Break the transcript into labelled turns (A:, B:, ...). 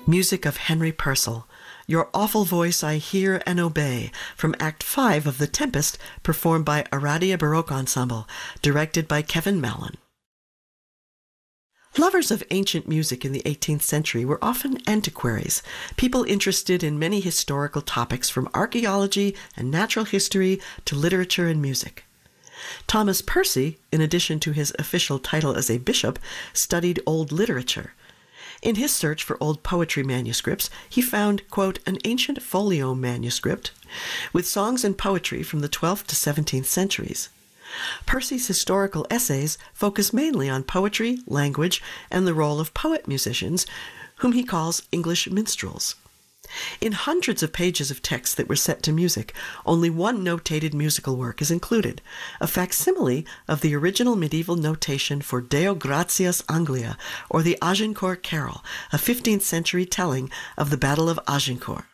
A: Music of Henry Purcell. Your awful voice I hear and obey, from Act 5 of The Tempest, performed by Aradia Baroque Ensemble, directed by Kevin Mallon. Lovers of ancient music in the 18th century were often antiquaries, people interested in many historical topics from archaeology and natural history to literature and music. Thomas Percy, in addition to his official title as a bishop, studied old literature. In his search for old poetry manuscripts, he found, quote, an ancient folio manuscript with songs and poetry from the 12th to 17th centuries. Percy's historical essays focus mainly on poetry, language, and the role of poet-musicians, whom he calls English minstrels. In hundreds of pages of text that were set to music, only one notated musical work is included, a facsimile of the original medieval notation for Deo Gratias Anglia, or the Agincourt Carol, a 15th century telling of the Battle of Agincourt.